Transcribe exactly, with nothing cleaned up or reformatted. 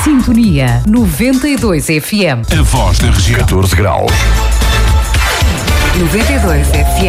Sintonia noventa e dois F M. A voz da região. catorze graus. noventa e dois F M.